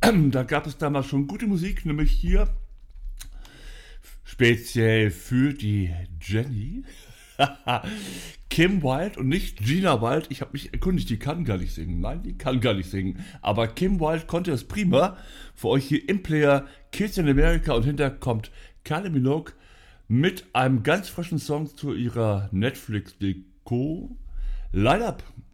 Da gab es damals schon gute Musik, nämlich hier speziell für die Jenny. Kim Wilde und nicht Gina Wilde. Ich habe mich erkundigt, die kann gar nicht singen. Nein, die kann gar nicht singen. Aber Kim Wilde konnte es prima. Für euch hier im Player Kids in America und hinter kommt Kylie Minogue mit einem ganz frischen Song zu ihrer Netflix-Deko. Line Up.